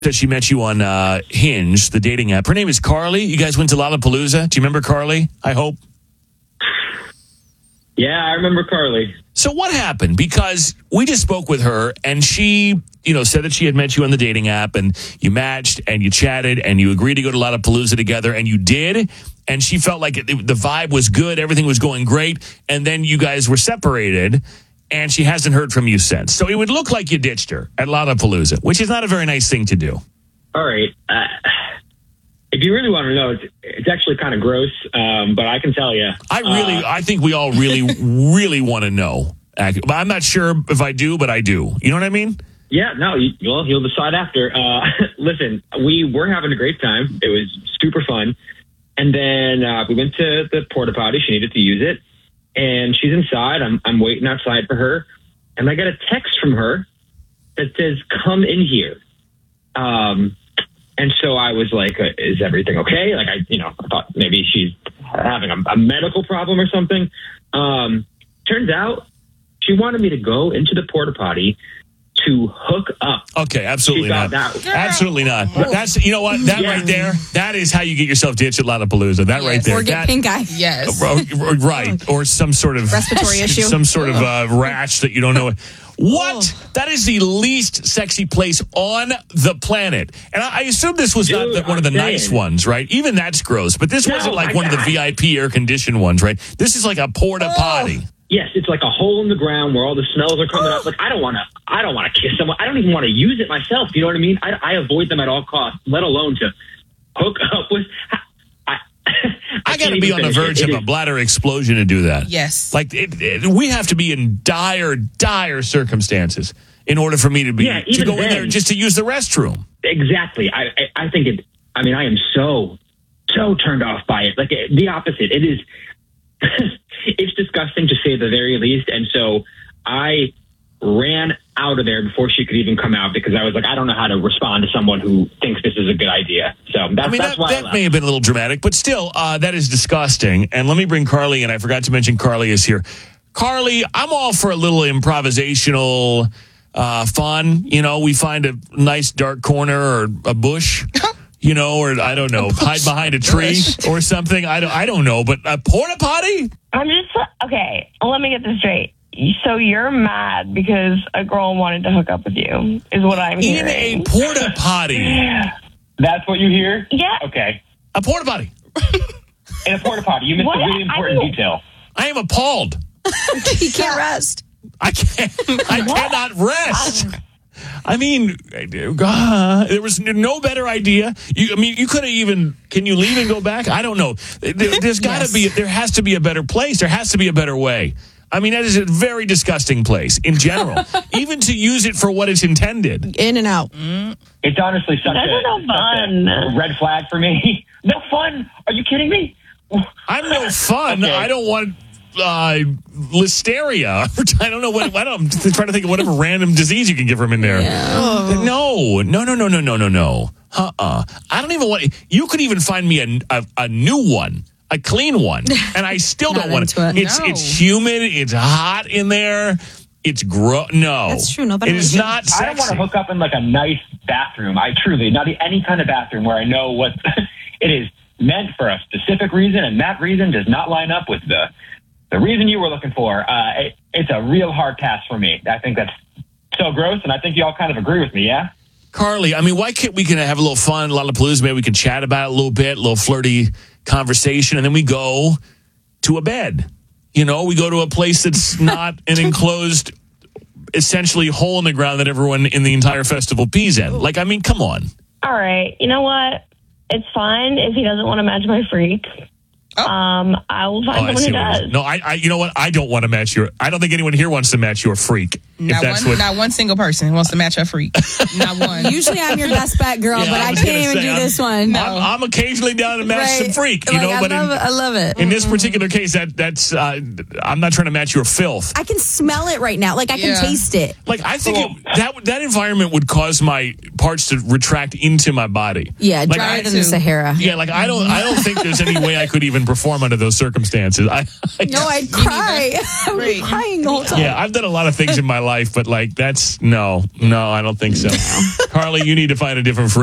that she met you on Hinge, the dating app. Her name is Carly. You guys went to Lollapalooza. Do you remember Carly? I hope. Yeah, I remember Carly. So what happened? Because we just spoke with her, and she, said that she had met you on the dating app, and you matched, and you chatted, and you agreed to go to Lollapalooza together, and you did. And she felt like the vibe was good, everything was going great, and then you guys were separated, and she hasn't heard from you since. So it would look like you ditched her at Lollapalooza, which is not a very nice thing to do. All right. If you really want to know, it's actually kind of gross, but I can tell you. I think we all really, really want to know. But I'm not sure if I do, but I do. You know what I mean? Yeah, no, you'll decide after. Listen, we were having a great time. It was super fun. And then we went to the porta potty. She needed to use it. And she's inside. I'm waiting outside for her. And I get a text from her that says, "Come in here." And so I was like, is everything okay? Like, I thought maybe she's having a medical problem or something. Turns out she wanted me to go into the porta potty to hook up. Okay, absolutely not. Absolutely not. That's, you know what? That right there, that is how you get yourself ditched at Lollapalooza. That right there. Or get pink eye. Yes. Right. Or some sort of respiratory issue. Some sort of rash that you don't know. What? That is the least sexy place on the planet. And I assume this was not one of the nice ones, right? Even that's gross. But this wasn't like one of the VIP air-conditioned ones, right? This is like a porta potty. Yes, it's like a hole in the ground where all the smells are coming up. Like, I don't want to kiss someone. I don't even want to use it myself. You know what I mean? I avoid them at all costs, let alone to hook up with. I got to be on the verge of a bladder explosion to do that. Yes. Like, we have to be in dire circumstances in order for me to go in there just to use the restroom. Exactly. I think it. I mean, I am so turned off by it. Like, the opposite. It is. It's disgusting to say the very least. And so I ran out of there before she could even come out because I was like, I don't know how to respond to someone who thinks this is a good idea. So that's why that may have been a little dramatic, but still, that is disgusting. And let me bring Carly in. I forgot to mention Carly is here. Carly, I'm all for a little improvisational fun. We find a nice dark corner or a bush. Or I don't know, hide behind a tree or something. I don't know, but a porta potty? I'm just, okay, let me get this straight. So you're mad because a girl wanted to hook up with you, is what I'm hearing. In a porta potty? That's what you hear? Yeah. Okay. A porta potty. In a porta potty. You missed a really important detail. I am appalled. He can't rest. I cannot rest. I mean, there was no better idea. You could have even. Can you leave and go back? I don't know. There's got to be. There has to be a better place. There has to be a better way. I mean, that is a very disgusting place in general. Even to use it for what it's intended. In and out. It's honestly such a red flag for me. No fun. Are you kidding me? I'm no fun. Okay. I don't want listeria. I don't know what. I'm trying to think of whatever random disease you can get from in there. Yeah. No. I don't even want. You could even find me a new one, a clean one, and I still don't want it. It's humid. It's hot in there. It's gross. No, that's true. Nobody. It is not sexy. I don't want to hook up in like a nice bathroom. I truly not any kind of bathroom where I know what it is meant for a specific reason, and that reason does not line up with the reason you were looking for. It's a real hard pass for me. I think that's so gross, and I think you all kind of agree with me, yeah? Carly, I mean, why can't we have a little fun, Lollapalooza? Maybe we can chat about it a little bit, a little flirty conversation, and then we go to a bed. We go to a place that's not an enclosed, essentially hole in the ground that everyone in the entire festival pees in. Like, I mean, come on. All right. You know what? It's fine if he doesn't want to match my freak. I will find someone who does. No, I you know what? I don't want to match your. I don't think anyone here wants to match your freak. Not one single person wants to match her freak. Not one. Usually I'm your best bet, girl, but I can't even do this one. No. I'm occasionally down to match some freak. But I love it. In this particular case, that's I'm not trying to match your filth. I can smell it right now. Like I can taste it. Like I think that environment would cause my parts to retract into my body. Yeah, Like, drier than the Sahara. Yeah, like I don't think there's any way I could even perform under those circumstances. No, I'd cry. I would be crying the whole time. Yeah, I've done a lot of things in my life, but like that's no, I don't think so. Carly, you need to find a different